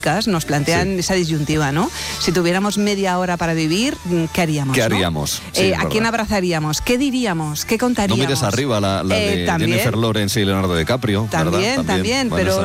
nos plantean esa disyuntiva, ¿no? Si tuviéramos media hora para vivir, ¿qué haríamos? ¿Qué haríamos? ¿no? Sí, ¿A quién abrazaríamos? ¿Qué diríamos? ¿Qué contaríamos? No mires arriba la de Jennifer Lawrence y Leonardo DiCaprio, También, ¿verdad? pero